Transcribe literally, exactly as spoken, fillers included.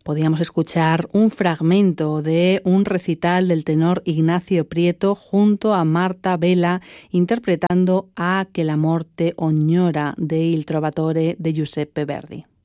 podíamos escuchar un fragmento de un recital del tenor Ignacio Prieto junto a Marta Vela interpretando a Che la morte ognora de Il Trovatore de Giuseppe Verdi.